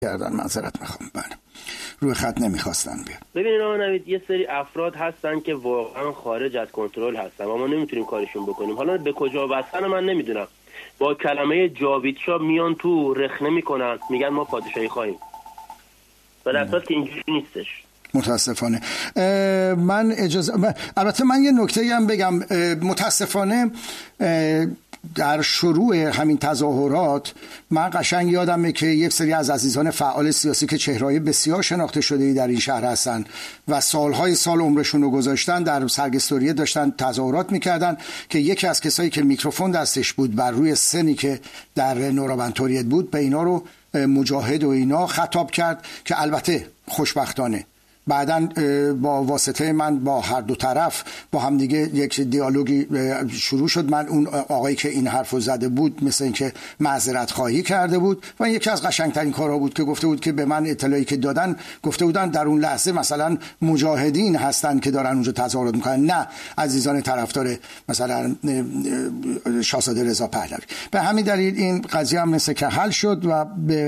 کردن. معذرت میخوام. بله روی خط نمیخواستن بیان. ببینید آقا نوید، یه سری افراد هستن که واقعا خارج از کنترل هستن و ما نمیتونیم کارشون بکنیم. حالا به کجا بستن من نمیدونم. با کلمه جاویدشاه میان تو رخنه میکنن، میگن ما پادشاهی خواهیم، ولی اساس که اینجوری نیستش متاسفانه. من البته من یه نکته هم بگم. متاسفانه در شروع همین تظاهرات من قشنگ یادمه که یک سری از عزیزان فعال سیاسی که چهره‌های بسیار شناخته شده‌ای در این شهر هستن و سالهای سال عمرشون رو گذاشتن در سرگستوریه داشتن تظاهرات میکردن که یکی از کسایی که میکروفون دستش بود بر روی سنی که در نورابنتوریت بود به اینا رو مجاهد و اینا خطاب کرد که البته خوشبختانه بعداً با واسطه من با هر دو طرف با هم دیگه یک دیالوگی شروع شد. من اون آقایی که این حرفو زده بود مثل اینکه معذرت خواهی کرده بود و یکی از قشنگترین کارها بود که گفته بود که به من اطلاعی که دادن گفته بودن در اون لحظه مثلا مجاهدین هستن که دارن اونجا تظاهرات میکنن، نه عزیزان طرفدار مثلا شاهزاده رضا پهلوی. به همین دلیل این قضیه هم مثل که حل شد و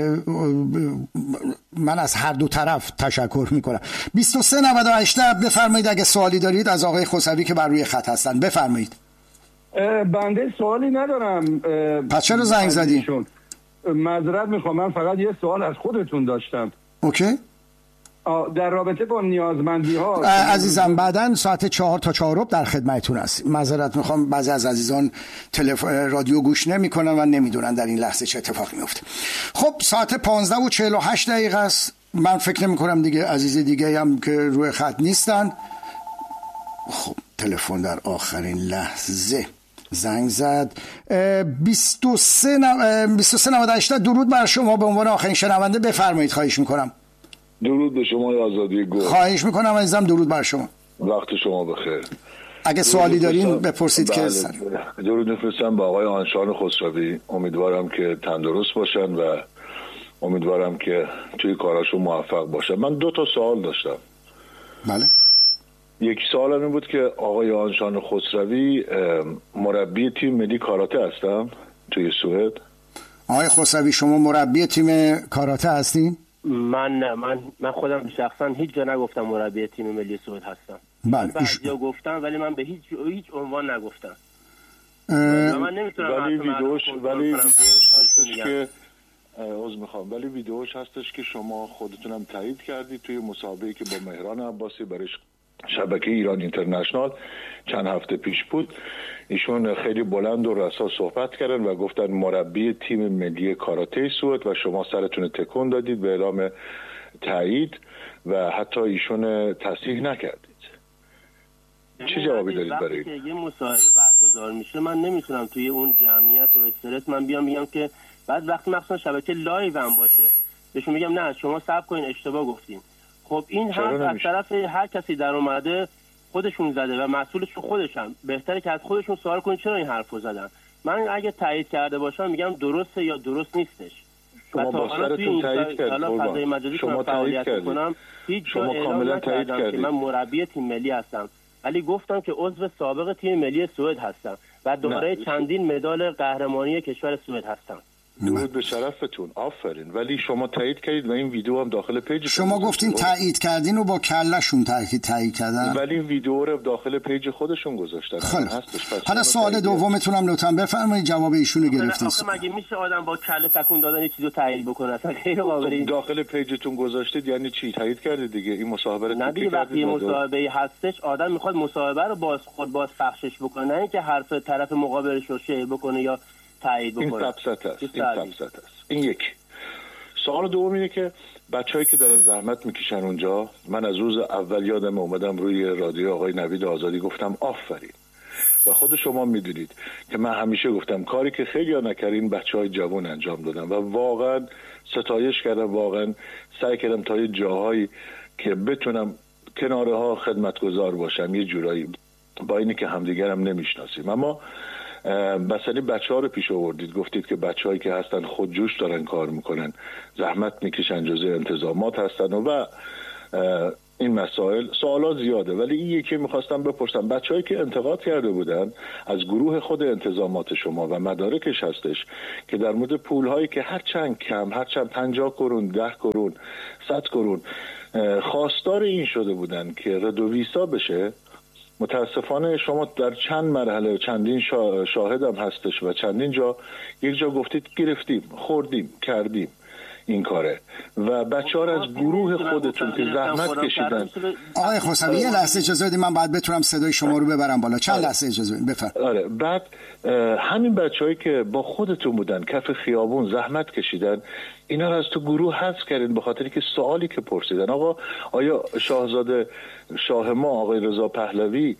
من از هر دو طرف تشکر میکنم. 2398 بفرمایید اگه سوالی دارید از آقای خسروی که بر روی خط هستن. بفرمایید. بنده سوالی ندارم. پس چرا زنگ زدی؟ معذرت میخوام، من فقط یه سوال از خودتون داشتم. اوکی. در رابطه با نیازمندی ها عزیزم بعداً ساعت 4 تا 4 در خدمتتون هستیم. معذرت میخوام بعضی از عزیزان رادیو گوش نمیکنن و نمیدونن در این لحظه چه اتفاقی میفته. خب ساعت 15:48 است. من فکر نمی‌کنم دیگه عزیز دیگه هم که روی خط نیستن. خب تلفن در آخرین لحظه زنگ زد. 2398 درود بر شما به عنوان آخرین شنونده. بفرمایید. خواهش میکنم. درود به شما آزادی گل. خواهش میکنم عزیزم. درود بر شما. وقت شما بخیر. اگه سوالی دارین بپرسید. بله. که درود میفرستم به آقای آنشان خسروی. امیدوارم که تندرست باشن و امیدوارم که توی کاراشون موفق باشن. من 2 تا سوال داشتم. بله. یک سوال این بود که آقای آنشان خسروی مربی تیم ملی کاراته هستن توی سوئد؟ آقای خسروی شما مربی تیم کاراته هستین؟ من خودم شخصا هیچ جا نگفتم مربی تیم ملی سوئد هستم. بله. بعضیا گفتم ولی من به هیچ عنوان نگفتم. من نمیتونم ولی ویدیوش هستش که شما خودتونم تایید کردید توی مسابقه‌ای که با مهران عباسی برای شبکه ایران اینترنشنال چند هفته پیش بود. ایشون خیلی بلند و رسا صحبت کردن و گفتن مربی تیم ملی کاراته سوئد و شما سرتون تکون دادید به اعلام تایید و حتی ایشون تصحیح نکردید. چه جوابی دارید برای این؟ یه مصاحبه برگزار میشه من نمیتونم توی اون جمعیت و استرس من بیام میگم که بعد وقتی مثلا شبکه لایو هم باشه بهشون میگم نه شما صبر کنین اشتباه گفتین. خب این حرف از طرف هر کسی در اومده خودشون زده و مسئولش خودشن. بهتره که از خودشون سوال کنین چرا این حرفو زدن. من اگه تایید کرده باشم میگم درسته یا درست نیستش. شما با سرتون تایید کردید. شما تایید کردید. هیچ جا اعلام نکردم که من مربی تیم ملی هستم ولی گفتم که عضو سابق تیم ملی سوئد هستم و دارای چندین مدال قهرمانی کشور سوئد هستم. درود به شرفتون. آفرین. ولی شما تایید کردید و این ویدیو هم داخل پیج شما گفتین تایید کردین و با کلهشون تایید کردن ولی ویدیو رو داخل پیج خودشون گذاشتن. حالا سوال دومتون هم لطفا بفرمایید. جواب ایشونو گرفتین. مگه میشه آدم با کله تکون دادن یه چیزو تایید بکنه؟ اصلا غیر قابل. داخل پیجتون گذاشتید یعنی چی؟ تایید کردید دیگه. این مصاحبه رو نه وقتی مصاحبه هستش آدم میخواد مصاحبه رو باز پخشش بکنه نه اینکه حرف طرف مقابلش رو شیع بکنه یا تایید بکنه. این تبسط است. این یک. سوال دوم اینه که بچه‌هایی که دارن زحمت میکشن اونجا، من از روز اول یادم اومدم روی رادیو آقای نوید آزادی گفتم آفرین. و خود شما میدونید که من همیشه گفتم کاری که خیلی ها نکردین بچه‌های جوان انجام دادن و واقعا ستایش کردم. واقعا سعی کردم تا یه جاهایی که بتونم کناره ها خدمتگزار باشم یه جورایی، با اینی که همدیگرم نمیشناسیم. اما مثلا بچه‌ها رو پیش آوردید، گفتید که بچه‌هایی که هستن خودجوش دارن کار میکنن، زحمت میکشن، جزء انتظامات هستن و این مسائل سوالات زیاده، ولی این یکی میخواستم بپرسم بچه‌هایی که انتقاد کرده بودن از گروه خود انتظامات شما و مدارکش هستش که در مورد پول‌هایی که هر چند کم، هر چند 50 کرون، 10 کرون، 100 کرون خواستار این شده بودن که رد و ویسا بشه. متاسفانه شما در چند مرحله چندین شاهدم هستش و چندین جا یک جا گفتید گرفتیم، خوردیم، کردیم این کاره و بچه‌ها از گروه خودتون که زحمت کشیدن. آقای خسروی یه لحظه اجازه بدید، من باید بتونم صدای شما رو ببرم بالا. چند لحظه اجازه بدید بفرمایید. آره، بعد همین بچه‌هایی که با خودتون بودن کف خیابون زحمت کشیدن، اینا رو از تو گروه حذف کردین به خاطری که سوالی که پرسیدن. آقا آیا شاهزاده شاه ما آقای رضا پهلوی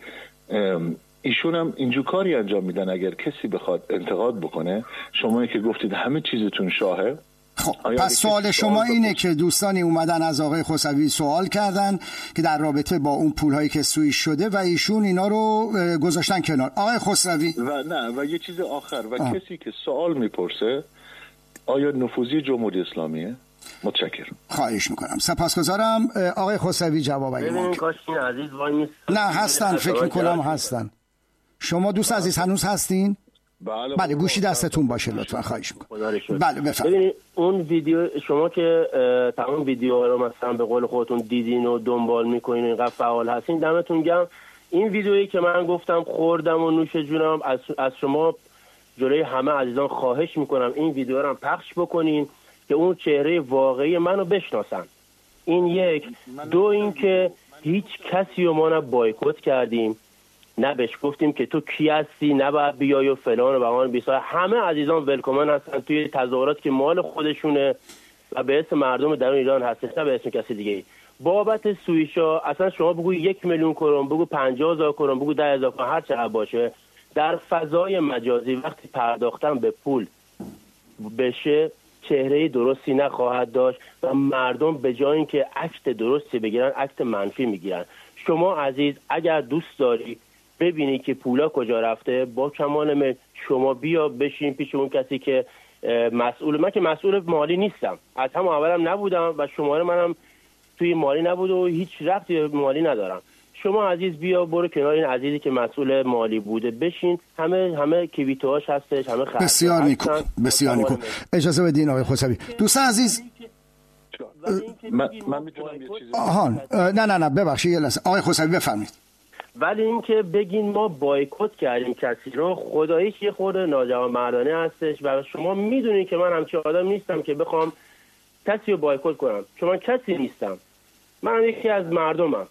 ایشون هم اینجور کاری انجام میدن اگر کسی بخواد انتقاد بکنه؟ شما که گفتید همه چیزتون شاهه. خب پس سوال شما اینه که دوستانی اومدن از آقای خسروی سوال کردن که در رابطه با اون پولهایی که سویش شده و ایشون اینا رو گذاشتن کنار. آقای خسروی و یه چیز آخر کسی که سوال میپرسه آیا نفوذی جمهوری اسلامیه؟ متشکرم. خواهش میکنم. سپاسگزارم. آقای خسروی جواب ببینید کاش این عزیز وای نیست. نه هستن، فکر میکنم هستن. شما دوست عزیز هنوز هستین؟ بله گوشی دستتون باشه لطفا، خواهش میکنم. بله بفرمایید. ببینید اون ویدیو شما که تمام ویدیوها رو مثلا به قول خودتون دیدین و دنبال میکنین و اینقدر فعال هستین، دمتون گرم. این ویدیویی که من گفتم خوردم و نوش جونم، از شما جلوی همه عزیزان خواهش میکنم این ویدیو رو هم پخش بکنین که اون چهره واقعی منو بشناسن. این یک. دو اینکه هیچ کسی رو ما نه بایکوت کردیم نه بهش گفتیم که تو کی هستی نباید بیای و فلان و بهمان بیسار. همه عزیزان ولکومن هستن توی تظاهرات که مال خودشونه و به اسم مردم درون ایران هستش، نه به اسم کسی دیگه. بابت سویشا اصلا شما بگو 1 میلیون کرون، بگو 50,000 کرون، بگو 10,000 کرون، هر چقدر باشه، در فضای مجازی وقتی پرداختن به پول بشه چهره درستی نخواهد داشت و مردم به جای اینکه عکس درستی بگیرن عکس منفی میگیرن. شما عزیز اگر دوست داری ببینی که پولا کجا رفته، با کمال میل شما بیا بشین پیش اون کسی که مسئول. من که مسئول مالی نیستم، از هم اولم نبودم و شماره منم توی مالی نبود و هیچ ربطی به مالی ندارم. شما عزیز بیا برو کنار این عزیزی که مسئول مالی بوده بشین، همه کیویتوهاش هستش، همه خرج. بسیار نیکو، بسیار نیکو. اجازه بدین آقای خسروی. دوست عزیز من میتونم یه چیزی نه ببخشید یه لحظه آقای خسروی بفرمایید. ولی اینکه بگین ما بایکوت کردیم کسی رو، خداییش یه خورده ناجوانمردانه هستش و شما میدونید که من همچین آدم نیستم که بخوام کسی رو بایکوت کنم، چون من کسی نیستم، من یکی از مردمم.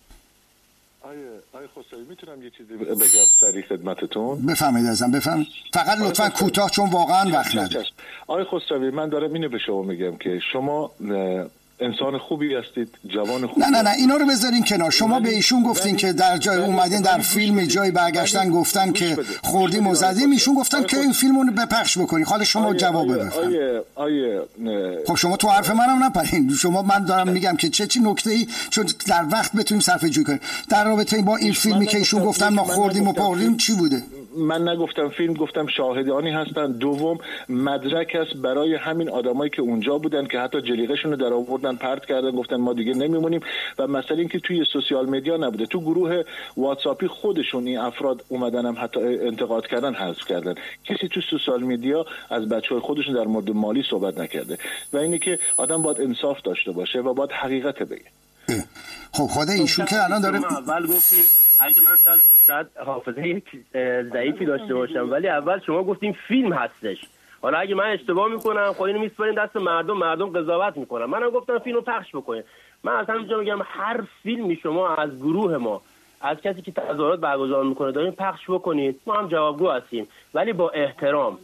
آقای خسروی میتونم یه چیزی بگم سریع خدمتتون؟ بفرمایید ازم بفرمایید، فقط لطفا کوتاه چون واقعا وقت ندارم. آقای خسروی من دارم اینو به شما میگم که شما انسان خوبی هستید، جوان خوبی. نه اینا رو بذارین کنار. شما به ایشون گفتین که در جای اومدین در فیلم جای برگشتن گفتن که خوردیم و زدیم، ایشون گفتن که این فیلمو بپخش بکنی. حالا شما جواب بده. خب شما تو حرف منم نپرین. من دارم میگم که چه نکته‌ای، چون در وقت بتونیم صرفه جویی کنیم در رابطه با این فیلمی که ایشون گفتن ما خوردیم و پاردیم چی بوده. من نگفتم فیلم، گفتم شاهدانی هستن. دوم مدرک است برای همین آدمایی که اونجا بودن که حتی جلیقه‌شون رو در آوردن پرت کردن، گفتن ما دیگه نمیمونیم. و مسئله این که توی سوشال مدیا نبوده، تو گروه واتساپی خودشون این افراد اومدن هم حتی انتقاد کردن، حذف کردن. کسی تو سوشال مدیا از بچه‌های خودشون در مورد مالی صحبت نکرده و اینه که آدم باید انصاف داشته باشه و باید حقیقت بگه. خب خود ایشون که الان داره اول گفتیم اگه من شاید حافظه یک ضعیفی داشته باشم، ولی اول شما گفتیم فیلم هستش. حالا اگه من اشتباه میکنم خب اینو میسپارین دست مردم قضاوت میکنن. منم گفتم فیلمو پخش بکنین. من اصلا اینجا میگم هر فیلمی شما از گروه ما، از کسی که تظاهرات برگزار میکنه دارین پخش بکنید، ما هم جوابگو هستیم، ولی با احترام.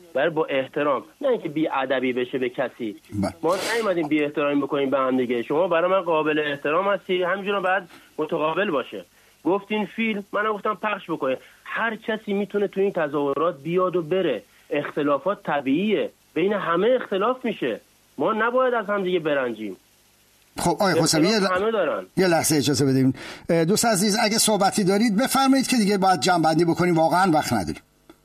نه اینکه بی ادبی بشه به کسی. ما نیومدیم بی احترامی بکنیم به هم دیگه. شما برای من قابل احترام هستی، همینجوری بعد متقابل باشه. گفتین فیلم، منم گفتم پخش بکنه. هر کسی میتونه تو این تظاهرات بیاد و بره. اختلافات طبیعیه، بین همه اختلاف میشه، ما نباید از هم دیگه برنجیم. خب آقای خسروی یه لحظه اجازه بدیم. دوست عزیز اگه صحبتی دارید بفرمایید که دیگه باید جمع بندی بکنیم، واقعا وقت نداریم.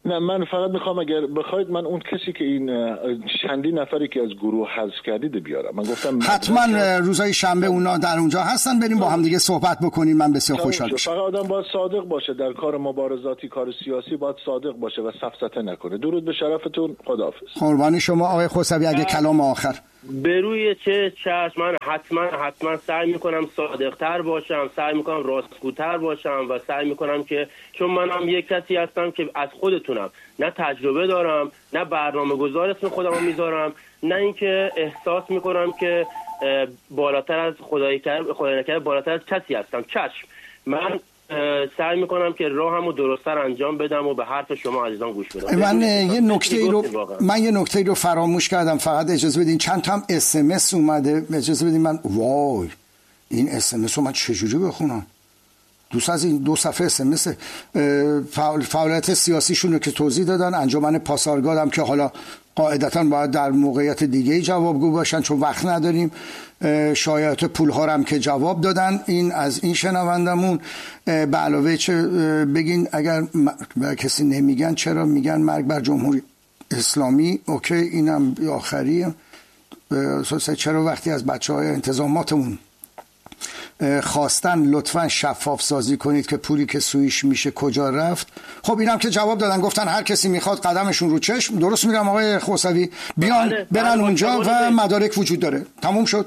نه من فقط میخوام اگر بخواید من اون کسی که این چندین نفری که از گروه حذف کردید بیارم. من گفتم حتما روزهای شنبه اونا در اونجا هستن، بریم با هم دیگه صحبت بکنیم. من بسیار خوشحال میشم. فقط آدم باید صادق باشه در کار مبارزاتی، کار سیاسی باید صادق باشه و سفسطه نکنه. درود به شرفتون. خداحافظ. قربان شما آقای خسروی. اگه کلام آخر به روی چشم من حتما سعی میکنم صادق‌تر باشم، سعی میکنم راستگوتر باشم و سعی میکنم که چون منم یک کسی هستم که از خودتونم نه تجربه دارم، نه برنامه‌گذار اسم خودم رو میذارم، نه اینکه احساس میکنم که بالاتر از خدای نکرده بالاتر از کسی هستم. چشم من سعی میکنم که راهمو درست‌تر انجام بدم و به حرف شما عزیزان گوش بدم. من یه نکته رو فراموش کردم، فقط اجازه بدین. چند تا هم SMS اومده، اجازه بدین من وای این SMS رو من چجوری بخونم؟ دوست از این 2 صفحه SMS فعالیت سیاسیشون رو که توضیح دادن. انجمن پاسارگاد هم که حالا قاعدتاً باید در موقعیت دیگه‌ای جوابگو باشن چون وقت نداریم. شایعات پول‌ها هم که جواب دادن. این از این شنوندمون. به علاوه چه بگین اگر کسی نمیگن چرا میگن مرگ بر جمهوری اسلامی. اوکی اینم آخریه. چرا وقتی از بچه‌های انتظاماتمون خواستن لطفاً شفاف سازی کنید که پولی که سویش میشه کجا رفت. خب اینم که جواب دادن، گفتن هر کسی میخواد قدمشون رو چشم. درست میگم آقای خسروی؟ بیان برن اونجا و مدارک وجود داره. تموم شد.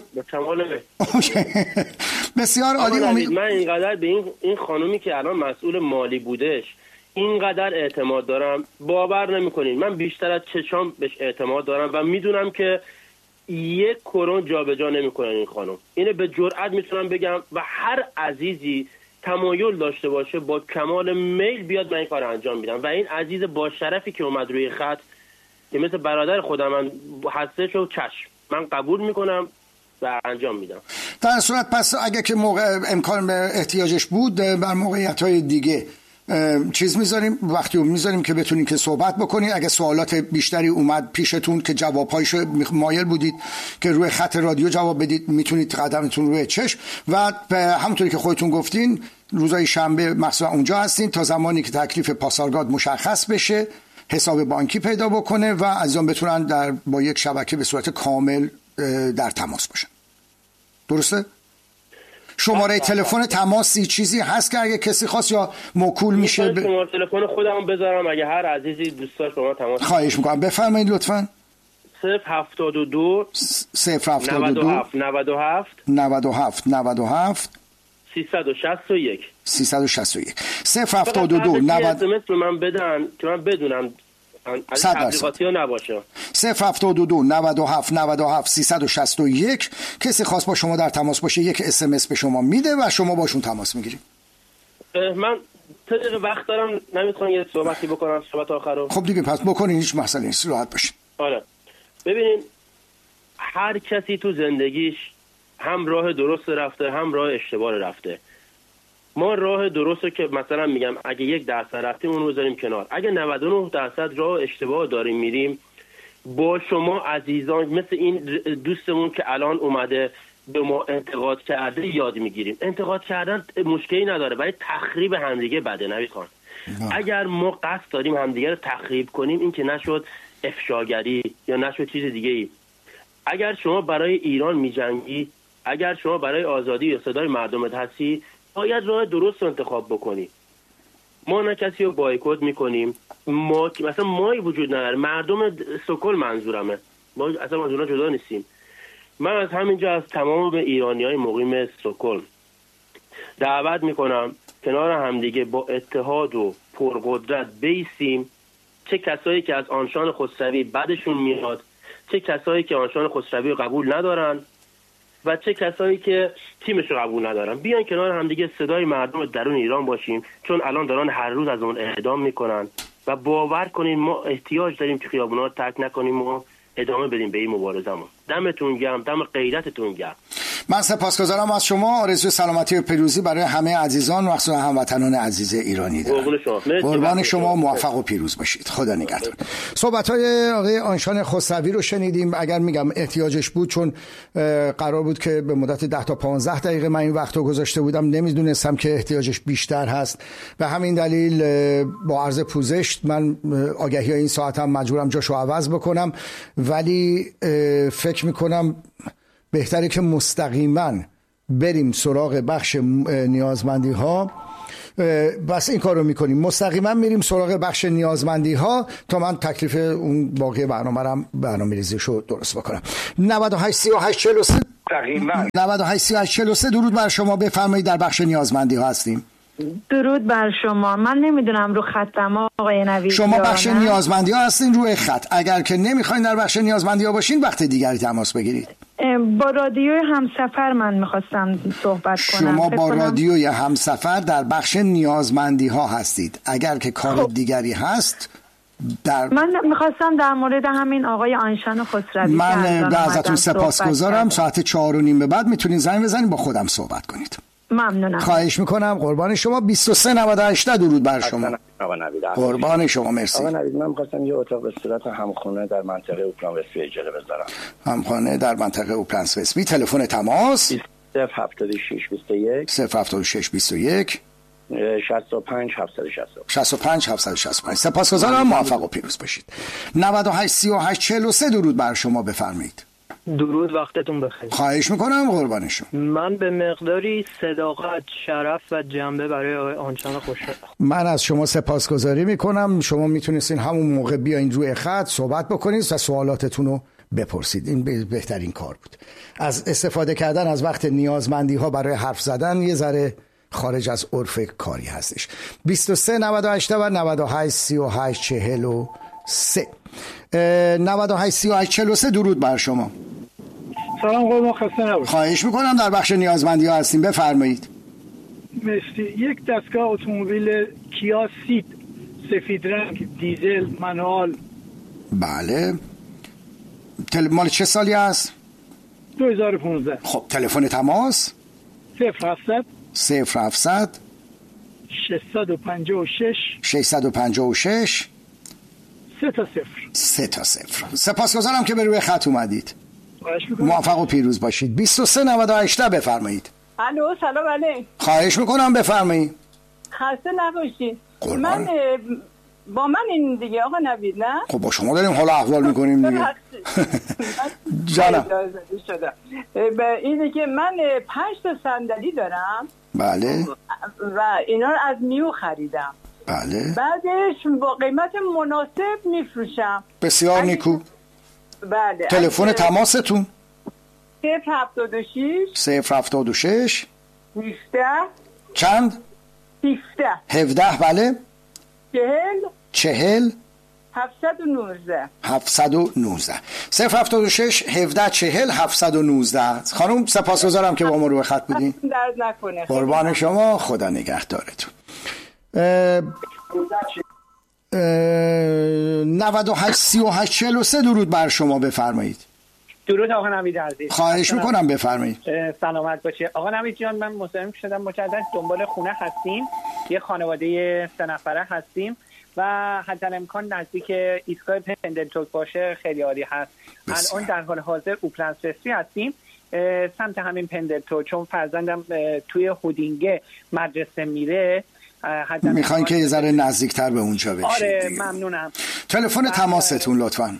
بسیار عالی. من اینقدر به این خانومی که الان مسئول مالی بودش اینقدر اعتماد دارم باور نمی‌کنین. من بیشتر از چشام بهش اعتماد دارم و میدونم که یک کرون جابجا نمی‌کنن این خانم. اینو به جرئت میتونم بگم و هر عزیزی تمایل داشته باشه با کمال میل بیاد من این کار انجام میدم و این عزیز با شرفی که اومد روی خط که مثل برادر خودم من هستش و چشم من قبول میکنم و انجام میدم. در صورت پس اگه که موقع امکان احتیاجش بود بر موقعیت‌های دیگه چیز میذاریم، وقتی میذاریم که بتونین که صحبت بکنید. اگه سوالات بیشتری اومد پیشتون که جوابهایشو مایل بودید که روی خط رادیو جواب بدید، میتونید قدمتون روی چشم و همونطوری که خودتون گفتین روزهای شنبه مخصوصا اونجا هستین تا زمانی که تکلیف پاسارگاد مشخص بشه، حساب بانکی پیدا بکنه و عزیزان بتونن با یک شبکه به صورت کامل در تماس باشن. درسته؟ شماره تلفن تماسی چیزی هست که اگه کسی خواست یا موکول میشه شماره تلفن خودم بذارم اگه هر عزیزی دوست داشت با ما تماس. خواهش میکنم بفرمایید لطفاً. 072 072 97 361 072 90 من بدن که من بدونم از تبلیغاتی ها نباشه. 072 97 361 کسی خواست با شما در تماس باشه یک SMS به شما میده و شما باشون تماس میگیرید. من طریق وقت دارم نمیتونم یه صحبتی بکنم صحبت آخر رو. خب دیگه پس بکنین، هیچ مسئله نیست، راحت باشین. آره ببینین هر کسی تو زندگیش هم راه درست رفته هم راه اشتباه رفته. ما راه درست رو که مثلا میگم اگه 1% رفتیم اون رو بذاریم کنار، اگه 99% راه اشتباه داریم میریم با شما عزیزان مثل این دوستمون که الان اومده به ما انتقاد کرده یاد میگیریم. انتقاد کردن مشکلی نداره ولی تخریب همدیگه بده. نوید خان اگر ما قصد داریم همدیگه رو تخریب کنیم این که نشد افشاگری یا نشد چیز دیگه ای. اگر شما برای ایران میجنگی، اگر شما برای آزادی یا صدای مردمت هستی باید راه درست رو انتخاب بکنی. ما نه کسی رو بایکوت میکنیم، ما مثلا مایی وجود نداره. مردم استکهلم منظورمه، ما اصلا از اونها جدا نیستیم. من از همینجا از تمام ایرانیای مقیم استکهلم دعوت میکنم کنار همدیگه با اتحاد و پرقدرت بیسیم. چه کسایی که از آنشان خسروی بدشون میاد، چه کسایی که آنشان خسروی رو قبول ندارن و چه کسایی که تیمش رو قبول ندارن، بیان کنار همدیگه صدای مردم درون ایران باشیم، چون الان دارن هر روز از اون اعدام میکنن و باور کنین ما احتیاج داریم که خیابونا رو ترک نکنیم و ادامه بدیم به این مبارزه‌مون. دمتون گرم، دم غیرتتون گرم. من سپاسگزارم از شما. آرزوی سلامتی و پیروزی برای همه عزیزان و خصوصا هموطنان عزیز ایرانی دارم. قربان شما، موفق و پیروز باشید. خدا نگهدار. صحبت‌های آقای آنشان خسروی رو شنیدیم. اگر میگم احتیاجش بود، چون قرار بود که به مدت 10 تا 15 دقیقه من این وقت رو گذاشته بودم، نمیدونستم که احتیاجش بیشتر هست. به همین دلیل با عرض پوزش من آگهی این ساعتم مجبورم جاشو عوض بکنم، ولی فکر میکنم بهتره که مستقیما بریم سراغ بخش نیازمندی ها. بس این کار رو میکنیم، مستقیما میریم سراغ بخش نیازمندی ها تا من تکلیف اون باقی برنامه ریزیشو درست بکنم. 98 38 43 98 38 43 درود بر شما، بفرمایید. در بخش نیازمندی ها هستیم. درود بر شما. من نمیدونم رو خطم آقای نوید شما بخش نیازمندی ها هستین روی خط. اگر که نمیخواین در بخش نیازمندی ها باشین، وقت دیگری تماس بگیرید. با رادیوی همسفر من میخواستم صحبت کنم. شما با رادیوی همسفر در بخش نیازمندی ها هستید. اگر که کار دیگری هست من میخواستم در مورد همین آقای آنشان خسروی. من ازتون سپاسگزارم. ساعت 4:30 به بعد میتونید زنگ بزنید با خودم صحبت کنید. ممنونم. خواهش میکنم. قربان شما. 23 98 درود بر شما. قربان شما. مرسی. آقا نوید، من می‌خواستم یه اتاق به صورت همخونه در منطقه اوپلان وستفی اجاره بذارم. همخانه در منطقه اوپلان وستفی. تلفن تماس 076 21 076 21 65 765 65 765. سپاسگزارم. موفق و پیروز باشید. 98 38 43 درود بر شما، بفرمایید. درود، وقتتون بخیر. خواهش میکنم. قربان شما. من به مقداری صداقت، شرف و جنبه برای آقای آنشان خوشحالم. من از شما سپاسگزاری میکنم. شما میتونستین همون موقع بیاین روی خط صحبت بکنید و سوالاتتون رو بپرسید. این بهترین کار بود. از استفاده کردن از وقت نیازمندی ها برای حرف زدن یه ذره خارج از عرف کاری هستش. 23 98 و 98 38 43 98 38 43 درود بر شما. سلام قربان، خسته نباشید. خواهش میکنم. در بخش نیازمندی ها هستیم، بفرمایید. مرسی. یک دستگاه اتومبیل کیا سید سفید رنگ دیزل منوال. بله. مال چه سالی است؟ 2015. خب تلفن تماس 0700 0700 656 656 3 تا 0. سپاسگزارم که به روی خط اومدید. موفق و پیروز باشید. 23 98 بفرمایید. الو، سلام علیکم. خواهش میکنم، بفرمایید. خسته نباشید. من با من این دیگه آقا نوید، نه؟ خب با شما داریم حالا احوال میکنیم دیگه. جانم. اینه که من 5 تا صندلی دارم. بله. و اینا رو از نیو خریدم. بله. بعدش با قیمت مناسب میفروشم. بسیار نیکو. بله. تلفن تماستون 076 076 17 چند؟ 17 بله. 40 719 076 17 40 719. خانم سپاسگزارم که با ما رو خط بودین. درد نکنه. قربان شما. خدا نگهدارتون. 98 38 43 درود بر شما، بفرمایید. درود آقا نوید عزیز. خواهش میکنم، بفرمایید. سلامت باشه آقا نوید جان. من مصاحبه شدم مجدد، دنبال خونه هستیم. یه خانواده 3 نفره هستیم و حتی امکان نزدیک ایستگاه پندلتون باشه خیلی عالی هست. الان در حال حاضر اوپلند وستفی هستیم، سمت همین پندلتون، چون فرزندم توی هودینگه مدرسه میره. میخواین که یه ذره نزدیکتر به اونجا بشید. آره ممنونم. تلفن تماستون لطفاً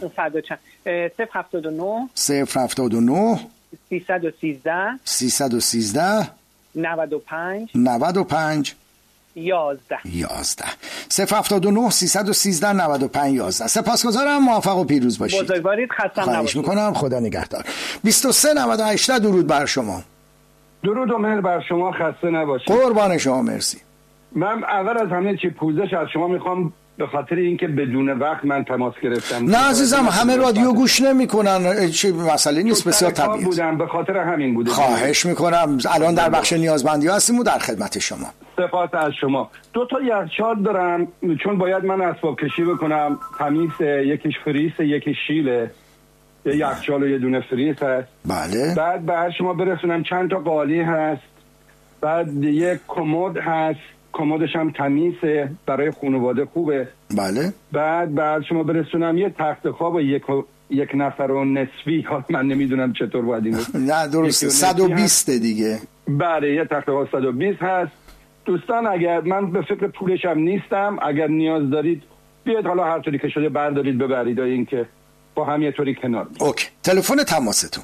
079 313 95 11 079 313 95 11. سپاسگزارم. موفق و پیروز باشید. بزرگوارید. خستم نباشید. خواهش میکنم. خدا نگهدار. 23 98 درود بر شما. درود و مهر بر شما. خسته نباشید. قربان شما. مرسی. من اول از همه چی پوزش از شما میخوام به خاطر اینکه بدون وقت من تماس گرفتم. نه عزیزم، همه رادیو گوش نمیکنن، چه مسئله نیست، بسیار طبیعیه. بودم به خاطر همین بوده. خواهش میکنم. الان در بخش نیازمندی هستیم و در خدمت شما. سپاس از شما. 2 تا یخچال دارم، چون باید من اسباب کشی بکنم. تمیز، یکیش فریس، یکیش شیله. یه یخچال و یه دونه فریز هست. بله. بعد به هر شما برسونم چند تا قالی هست. بعد یه کمد هست، کمدش هم تمیزه، برای خانواده خوبه. بله. بعد شما برسونم یه تخت خواب و یک نفر و نصفی، من نمیدونم چطور باید اینو نه درسته 120 دیگه. بله یه تخت خواب 120 هست. دوستان اگر من به فکر پولش هم نیستم، اگر نیاز دارید بیاید، حالا هر طوری که شده بردارید ببرید، این که با هم یه طوری کنار میاد. اوکی. تلفن تماستون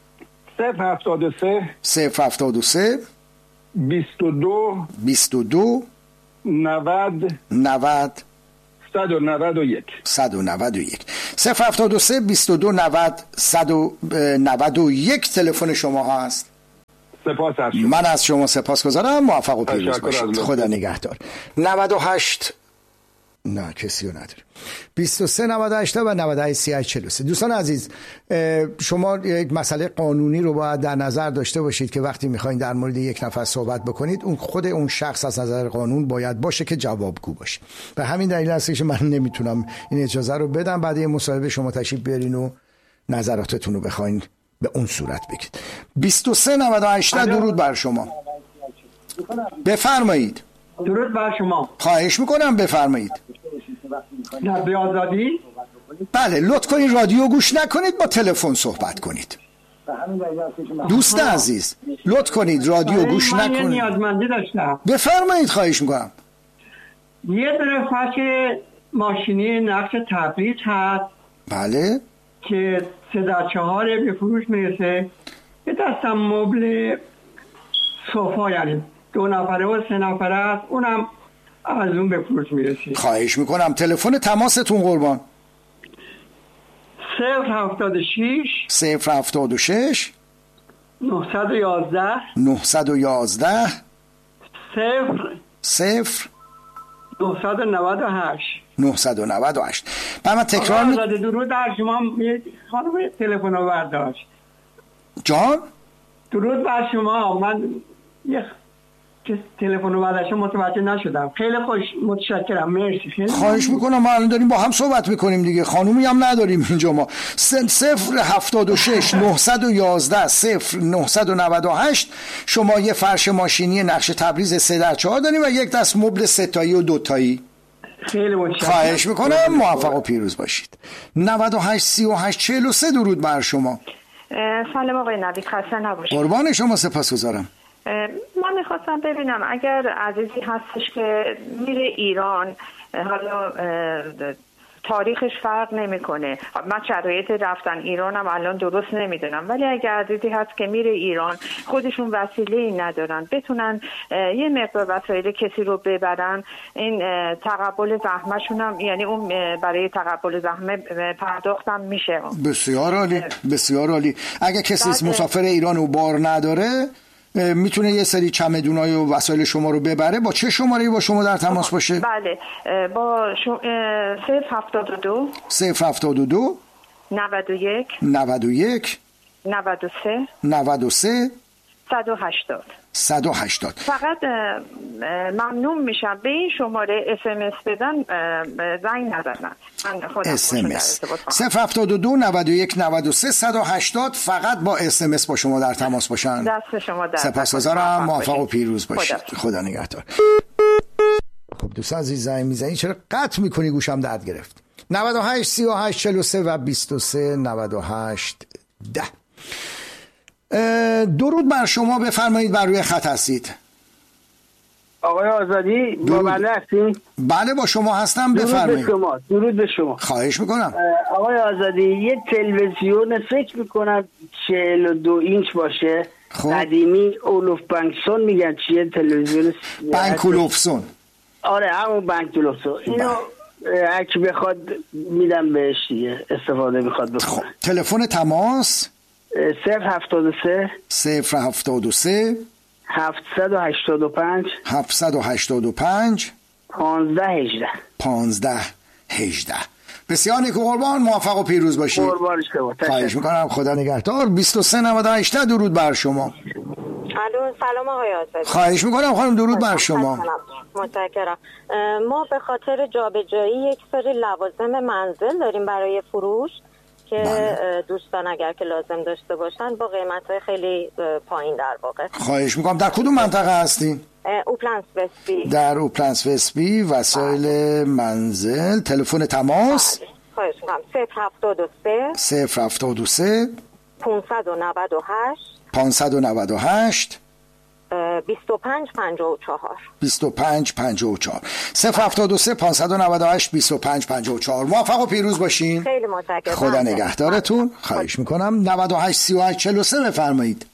073 073 22 22 90 90 191 191 073 22 90 191 تلفن شما هست. سپاس از شما. من از شما سپاسگزارم. موفق و پیروز باشید. خدا نگهدار. 98 نه کسی رو نداریم. 23 98 و 98 38 43. دوستان عزیز، شما یک مسئله قانونی رو باید در نظر داشته باشید که وقتی میخواین در مورد یک نفر صحبت بکنید، اون خود اون شخص از نظر قانون باید باشه که جوابگو باشه. به همین دلیل هست که من نمیتونم این اجازه رو بدم بعد این مصاحبه شما تشریف بیارین و نظراتتون رو بخواین به اون صورت بگید. 23 98 درود بر شما. بفرمایید. درود بر شما. خواهش میکنم بفرمایید. نبی آزادی؟ بله لطف کنید رادیو گوش نکنید، با تلفن صحبت کنید. دوست عزیز لطف کنید رادیو گوش نکنید. من یه نیازمندی داشتم. بفرمایید خواهش میکنم. یه دونه فرش ماشینی نقش تبریز هست. بله. که 3x4 به فروش میرسه. یه دستم مبل صوفا، یعنی 2 نفره و 3 نفره است، اونم از اون به فروش میرسه. خواهش میکنم. تلفن تماستون قربان. 076 911 911 0 998. بعد من تکرار درود بر شما. خانم تلفن رو برداشت. جان درود بر شما. من یه تلفن رو برداشت متوجه نشدم. خیلی خوش متشکرم. مرسی. خیلی خواهش میکنم. ما الان داریم با هم صحبت میکنیم دیگه، خانومی هم نداریم اینجا. ما 076 911 0998 شما یه فرش ماشینی نقش تبریز 3x4 داریم و یک دست مبل 3 تایی و 2 تایی. خیلی متشکرم. خواهش میکنم. موفق و پیروز باشید. 98 38 43 درود بر شما. سلام آقای نوید، خسته نباشید. قربان شما سپاسگزارم. من میخواستم ببینم اگر عزیزی هستش که میره ایران، حالا تاریخش فرق نمیکنه، من شرایط رفتن ایرانم الان درست نمیدونم، ولی اگر عزیزی هست که میره ایران خودشون وسیله‌ای ندارن بتونن یه مقدار وسایل کسی رو ببرن، این تقبل زحمه‌شون هم، یعنی اون برای تقبل زحمه پرداختم میشه. بسیار عالی. بسیار عالی. اگر کسی مسافر ایران و بار نداره میتونه یه سری چمدونای و وسایل شما رو ببره. با چه شماره‌ای با شما در تماس باشه؟ بله با 072 072 91 91 93 93 180. فقط ممنون میشم به این شماره SMS بدن، زنگ نزنن. من خودم SMS 072 91 93 180. فقط با SMS با شما در تماس باشن. دست شما در. سپاسگزارم. موفق و پیروز باشید. خدا نگهدار. خب دوستان عزیز زنگ میزنی چرا قطع میکنی؟ گوشم درد گرفت. 98 38 43 و 23 98 10. درود بر شما. بفرمایید بر روی خط هستید. آقای آزادی با بنده هستین؟ بله با شما هستم. بفرمایید. درود به شما. خواهش میکنم. آقای آزادی یه تلویزیون فکر میکنم 42 اینچ باشه، قدیمی اولوف بانکسون میگن چیه تلویزیون؟ بانکولوفسون. آره همون بانکولوفسون. اینو اگه بخواد میدم بهش دیگه، استفاده میخواد بکنه. تلفن تماس 073 073 785 785 15 18. بسیار نیکو قربان. موفق و پیروز باشید. قربان شما. خواهش میکنم. خدا نگهدار. 23 98 درود بر شما. الو سلام آقای آزادی. خواهش میکنم خانم. درود بر شما. متشکرم. ما به خاطر جابجایی یک سری لوازم منزل داریم برای فروش که دوستان اگر که لازم داشته باشن با قیمت‌های خیلی پایین در واقع. خواهش میکنم. در کدوم منطقه هستین؟ اوپلنس وستبی. در اوپلنس وستبی. وسایل منزل. تلفن تماس؟ خواهش میکنم 073 598 2554 073 598 2554. موفق و پیروز باشین. خیلی متشکرم. خدا نگهدارتون. خواهش میکنم. 98 38 43 بفرمایید.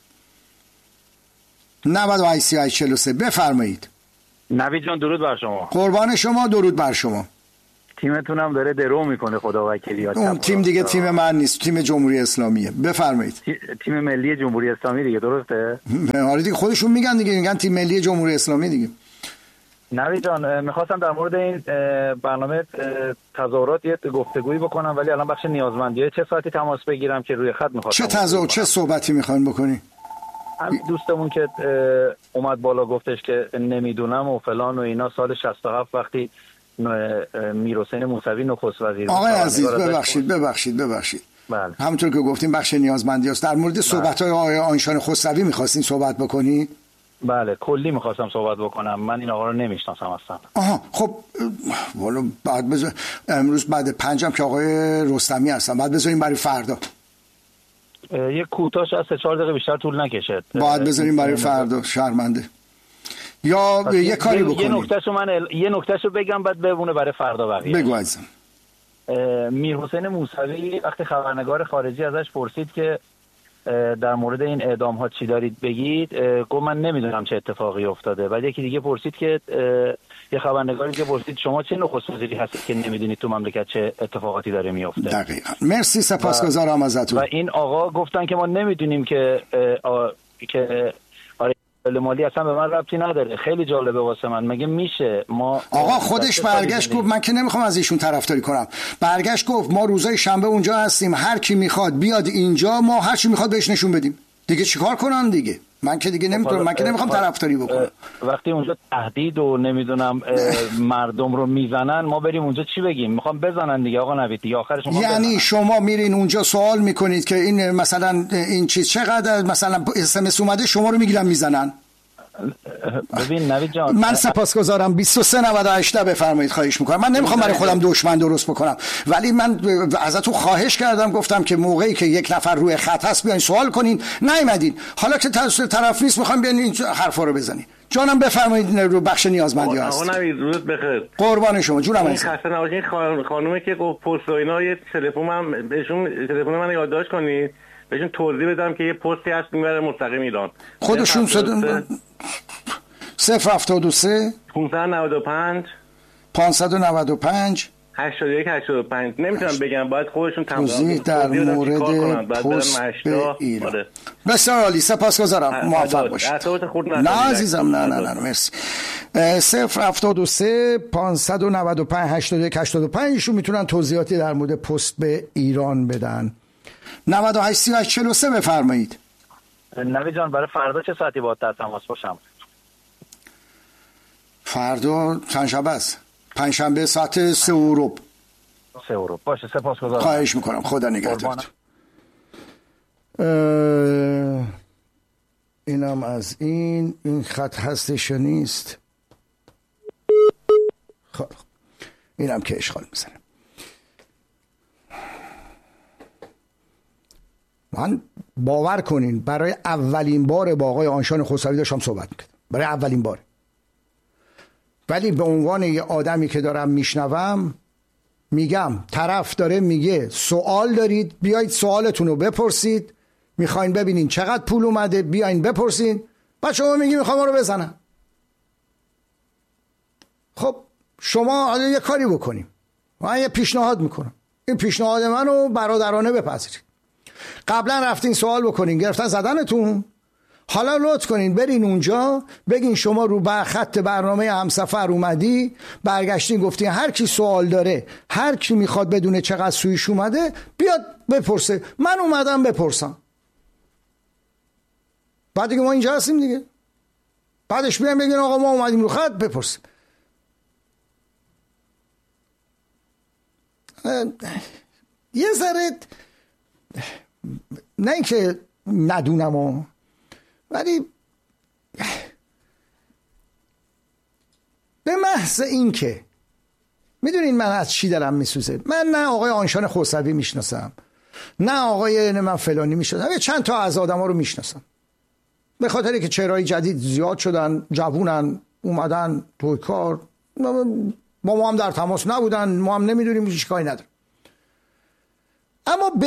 98 38 43 بفرمایید. نوید جان درود بر شما. قربان شما. درود بر شما. تیمتونم داره درو میکنه خدا وکیلی. اون تیم دیگه تیم من نیست، تیم جمهوری اسلامیه. بفرمایید. تیم ملی جمهوری اسلامی دیگه، درسته؟ آره دیگه، خودشون میگن دیگه، میگن تیم ملی جمهوری اسلامی دیگه. نوید جان میخواستم در مورد این برنامه تظاهرات یه گفتگویی بکنم، ولی الان بخش نیازمندیه چه ساعتی تماس بگیرم که روی خط میخواستم چه صحبتی میخواین بکنی؟ همین دوستمون که اومد بالا گفتش که نمیدونم و فلان و اینا، سال 67 وقتی میرحسین موسوی نخست وزیر. آقای عزیز ببخشید بله. همونطور که گفتیم بخش نیازمندی است. در مورد صحبت‌های آقای آنشان خسروی می‌خواستین صحبت بکنید؟ بله کلی می‌خواستم صحبت بکنم. من این آقا رو نمی‌شناسم اصلا. خب والا بعد امروز بعد 5 که آقای رستمی هستن، بعد بذاریم برای فردا. یه کوتاش از 3-4 دقیقه بیشتر طول نکشه. بعد بذاریم برای فردا. شرمنده. یا یه کاری بکنیم. یه نکتهشو بگم بعد بمونه برای فردا بقیه. بگو عزیزم. میرحسین موسوی وقتی خبرنگار خارجی ازش پرسید که در مورد این اعدام ها چی دارید بگید، گفت من نمیدونم چه اتفاقی افتاده. بعد یکی دیگه پرسید که یه خبرنگاری که پرسید شما چه نخست وزیری هستید که نمیدونید تو مملکت چه اتفاقاتی داره میفته. دقیقاً. مرسی، سپاسگزارم ازتون. و این آقا گفتن که ما نمیدونیم که مالی اصلا به من ربطی نداره. خیلی جالبه واسه من. مگه میشه ما آقا خودش برگشت گفت، من که نمیخوام از ایشون طرفداری کنم، برگشت گفت ما روزای شنبه اونجا هستیم، هر کی میخواد بیاد اینجا، ما هر چی میخواد بهش نشون بدیم. دیگه چیکار کنن دیگه؟ من که دیگه نمیتونم، من که نمیخوام طرفداری بکنم. وقتی اونجا تهدید و نمیدونم مردم رو میزنن، ما بریم اونجا چی بگیم؟ میخوام بزنن دیگه آقا نوید دیگه، آخرش یعنی بزنن. شما میرین اونجا سوال میکنید که این مثلا این چیز چقدر مثلا SMS اومده، شما رو میگیرن میزنن. ببین نوید جان، من سپاسگزارم. 2398 بفرمایید. خواهش میکنم. من نمیخوام برای خودم دشمن درست بکنم، ولی من ازتون خواهش کردم، گفتم که موقعی که یک نفر روی خط هست بیاین سوال کنین، نیومدین. حالا که طرف نیست میخوام بیاین این حرفا رو بزنین. جانم بفرمایید رو بخش نیازمندی هست. آقا نوید روز بخیر. قربان شما. جونم عزیز. خسته نباشین. خانومه که گفت پست و اینا، یه تلفن بهشون من یادداشت کنید، بهشون توضیح بدم که یه پستی هست میبره مستقیم ایران. خودشون 073 595 8185 نمیتونم بگم، باید خودشون توضیح در مورد پست به ایران. بسیار عالی، سپاسگزارم. موفق باشید. نه عزیزم، نه مرسی. 073 595 8185 ایشون میتونن توضیحاتی در مورد پست به ایران بدن. 98 38 43 بفرمایید. نوید جان برای فردا چه ساعتی باید در تماس باشم؟ فردا چند شنبه است؟ پنجشنبه ساعت 3 اروپ. 3 اروپ باشه. سپاسگزارم. خواهش میکنم. خدا نگهدارت. اینم از این خط هستش نیست. اینم که اشغال میزنه. من باور کنین برای اولین بار با آقای آنشان خسروی داشتم صحبت میکردم، برای اولین بار، ولی به عنوان یه آدمی که دارم میشنوم میگم طرف داره میگه سوال دارید بیایید سوالتون رو بپرسید، میخواین ببینین چقدر پول اومده بیاین بپرسین، بعد شما میگی میخوام ما رو بزنم. خب شما حالا یه کاری بکنیم، من یه پیشنهاد میکنم، این پیشنهاد منو برادرانه بپذیرید. قبلا رفتین سوال بکنین گرفتن زدنتون، حالا لطف کنین برین اونجا بگین شما رو خط برنامه همسفر اومدی، برگشتین گفتین هر کی سوال داره، هر کی میخواد بدونه چقدر سویش اومده بیاد بپرسه، من اومدم بپرسم. بعد دیگه ما اینجا هستیم دیگه، بعدش بیان بگین آقا ما اومدیم رو خط بپرسیم. یه ذره نه اینکه ندونم ولی به محض اینکه میدونین من از چی دلم میسوزه، من نه آقای آنشان خسروی میشناسم، نه آقای من فلانی میشناسم، چند تا از آدما رو میشناسم به خاطری که چهرهای جدید زیاد شدن، جوونن، اومدن توی کار، با ما هم در تماس نبودن، ما هم نمیدونیم هیچ کاری نداریم. اما به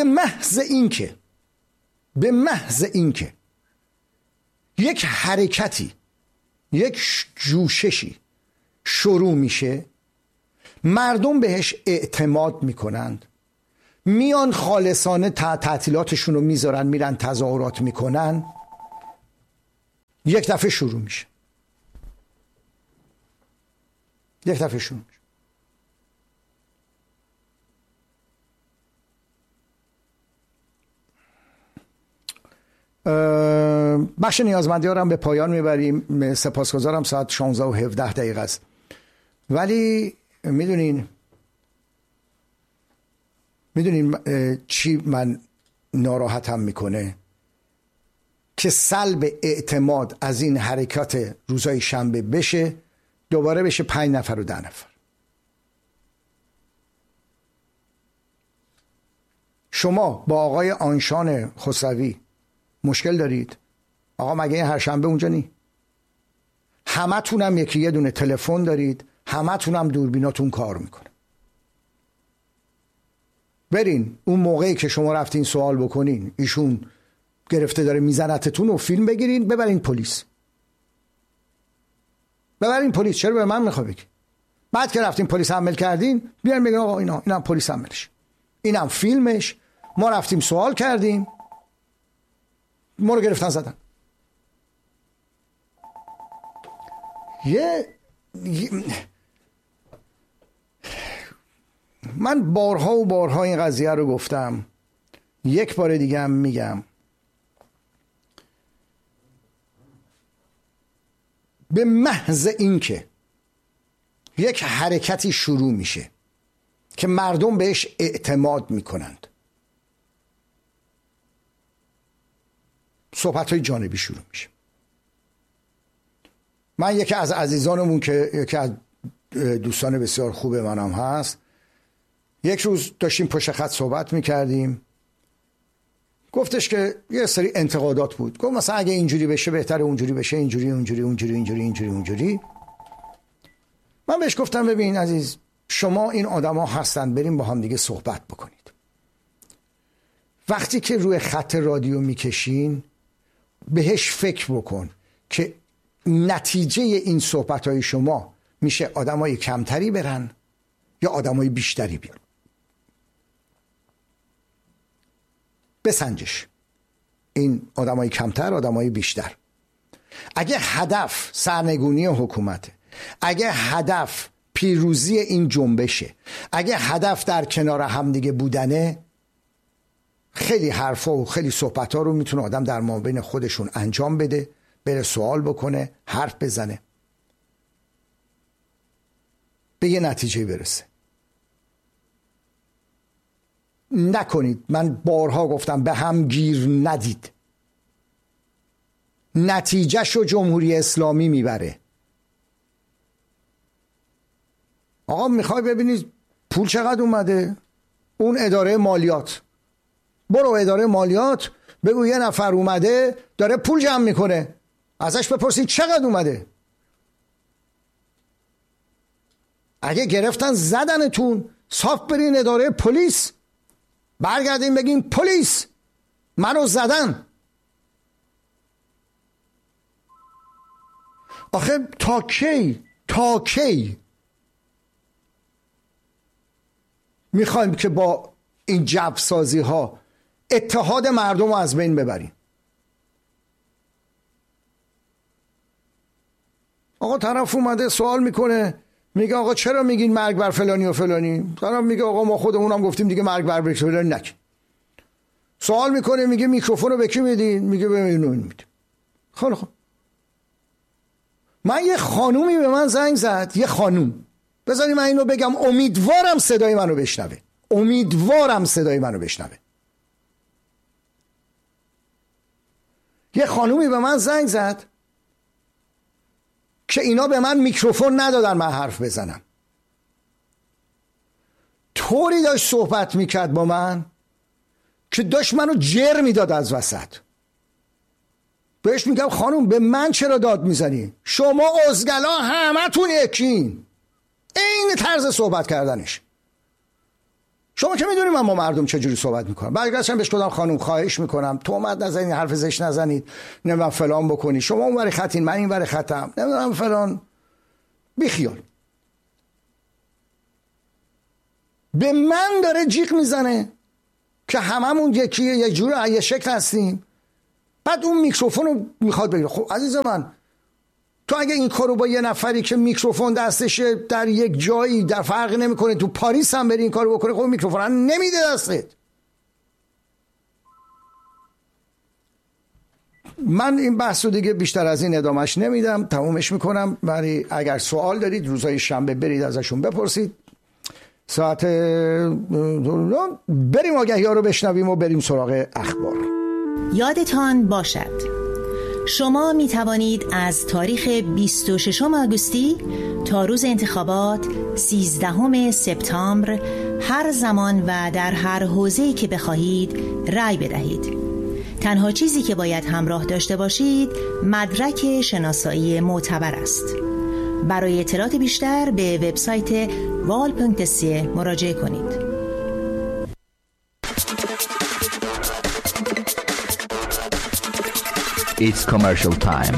محض اینکه یک حرکتی، یک جوششی شروع میشه، مردم بهش اعتماد میکنند، میان خالصانه تعطیلاتشون رو میذارن، میرن تظاهرات میکنن، یک دفعه شروع میشه. بخش نیازمندی ها رو هم به پایان میبریم. سپاسگزارم، ساعت 16:17 است. ولی میدونین چی من ناراحتم میکنه؟ که سلب اعتماد از این حرکات روزای شنبه بشه، دوباره بشه 5 نفر و 10 نفر. شما با آقای آنشان خسروی مشکل دارید؟ آقا مگه این هر شنبه اونجا نی؟ همه تونم یکی یه دونه تلفن دارید، همه تونم دوربیناتون کار میکنه. برین اون موقعی که شما رفتین سوال بکنین ایشون گرفته داره میزنتتون و فیلم بگیرین، ببرین پلیس. چرا به من میخواد بگی؟ بعد که رفتین پلیس حمل کردین، بیان بگین آقا اینم پلیس حملش، اینم فیلمش، ما رفتیم سوال کردیم، ما رو گرفتن زدن. من بارها و بارها این قضیه رو گفتم، یک بار دیگه هم میگم، به محض اینکه یک حرکتی شروع میشه که مردم بهش اعتماد میکنند، صحبت‌های جانبی شروع میشه. من یکی از عزیزانمون که یکی از دوستان بسیار خوب منم هست، یک روز داشتیم پشت خط صحبت میکردیم، گفتش که یه سری انتقادات بود، گفت مثلا اگه اینجوری بشه بهتره اونجوری بشه، اینجوری. من بهش گفتم ببین عزیز، شما این آدم ها هستن، بریم با هم دیگه صحبت بکنید. وقتی که روی خط رادیو میکشین بهش فکر بکن که نتیجه این صحبت های شما میشه آدم های کمتری برن یا آدم های بیشتری بیان. بسنجش این آدم های کمتر، آدم های بیشتر. اگه هدف سرنگونی حکومته، اگه هدف پیروزی این جنبشه، اگه هدف در کنار همدیگه بودنه، خیلی حرفا و خیلی صحبت ها رو میتونه آدم در مابین خودشون انجام بده، بره سوال بکنه، حرف بزنه، به یه نتیجه برسه. نکنید، من بارها گفتم، به هم گیر ندید. نتیجهشو جمهوری اسلامی میبره. آقا میخوای ببینید پول چقدر اومده؟ اون اداره مالیات، برو اداره مالیات بگو یه نفر اومده داره پول جمع میکنه، ازش بپرسید چقدر اومده. اگه گرفتن زدنتون، صاف برین اداره پلیس، برگردین بگین پلیس منو زدن. آخه تا کی میخوایم که با این جبر سازی ها اتحاد مردم رو از بین ببریم؟ آقا طرف اومده سوال میکنه، میگه آقا چرا میگین مرگ بر فلانی و فلانی؟ طرف میگه آقا ما خودمونم گفتیم دیگه مرگ بر فلانی نکن. سوال میکنه، میگه میکروفون رو به کی میدین؟ میگه به اینو میدیم. خیلی خوب. من یه خانومی به من زنگ زد، یه خانوم، بذاری من اینو بگم، امیدوارم صدای منو بشنوه. یه خانومی به من زنگ زد که اینا به من میکروفون ندادن من حرف بزنم. طوری داشت صحبت میکرد با من که داشت منو جر میداد از وسط. بهش میگم خانوم به من چرا داد میزنی؟ شما ازگلا همه تون یکین. این طرز صحبت کردنش. شما که میدونی من با مردم چجوری صحبت میکنم. برگشتم بهش گفتم خانوم خواهش میکنم تهمت نزنید، حرف زشت نزنید، نمیدونم فلان بکنی، شما اون ور خطین من این ور خطم، نمیدونم فلان، بیخیال. به من داره جیغ میزنه که هممون یکیه، یه جور یه شکل هستیم. بعد اون میکروفون رو میخواد بگیره. خب عزیز من، تو اگه این کارو با یه نفری که میکروفون دستشه در یک جایی در فرق نمیکنه، تو پاریس هم بری این کارو بکنه، خب میکروفون هم نمیده دستت. من این بحثو دیگه بیشتر از این ادامهش نمیدم، تمومش میکنم. ولی اگر سوال دارید روزهای شنبه برید ازشون بپرسید. ساعت بریم آگهی‌ها رو بشنویم و بریم سراغ اخبار. یادتان باشد شما می توانید از تاریخ 26 آگوستی تا روز انتخابات 13 سپتامبر هر زمان و در هر حوزه‌ای که بخواهید رأی بدهید. تنها چیزی که باید همراه داشته باشید مدرک شناسایی معتبر است. برای اطلاعات بیشتر به وبسایت val.se مراجعه کنید. It's commercial time.